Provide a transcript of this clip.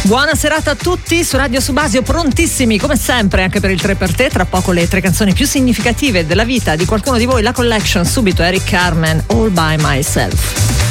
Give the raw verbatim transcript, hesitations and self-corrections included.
Buona serata a tutti su Radio Subasio, prontissimi come sempre anche per il tre per te. Tra poco le tre canzoni più significative della vita di qualcuno di voi, la collection, subito Eric Carmen, All by Myself.